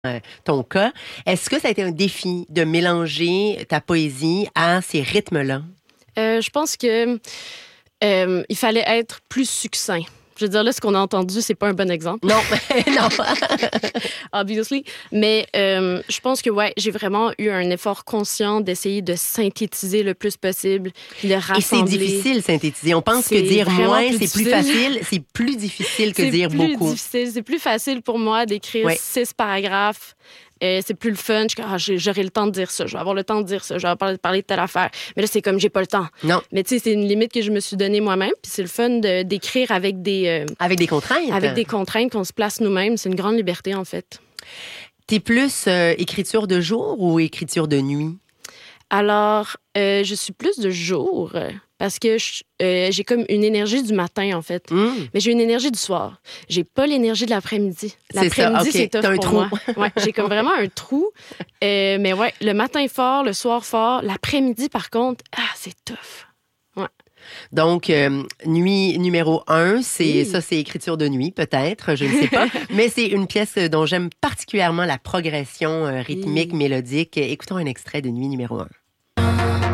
ton cas. Est-ce que ça a été un défi de mélanger ta poésie à ces rythmes-là? Je pense que il fallait être plus succinct. Je veux dire, là, ce qu'on a entendu, c'est pas un bon exemple. Non, non. Obviously. Mais je pense que, ouais, j'ai vraiment eu un effort conscient d'essayer de synthétiser le plus possible, puis de rassembler. Et c'est difficile, synthétiser. On pense que dire moins, c'est plus facile. C'est plus difficile que dire beaucoup. C'est plus difficile. C'est plus facile pour moi d'écrire 6 paragraphes. C'est plus le fun. J'aurai le temps de dire ça. Je vais avoir le temps de dire ça. Je vais parler de telle affaire. Mais là, c'est comme j'ai pas le temps. Non. Mais tu sais, c'est une limite que je me suis donnée moi-même. Puis c'est le fun d'écrire avec des... avec des contraintes. Avec des contraintes qu'on se place nous-mêmes. C'est une grande liberté, en fait. T'es plus écriture de jour ou écriture de nuit? Alors, je suis plus de jour parce que j'ai comme une énergie du matin, en fait. Mais j'ai une énergie du soir. J'ai pas l'énergie de l'après-midi. L'après-midi, c'est tough pour moi. Ouais, j'ai comme vraiment un trou. Mais ouais, le matin fort, le soir fort. L'après-midi, par contre, c'est tough. Ouais. Donc, nuit numéro 1, c'est écriture de nuit, peut-être, je ne sais pas. Mais c'est une pièce dont j'aime particulièrement la progression rythmique, mélodique. Écoutons un extrait de nuit numéro 1.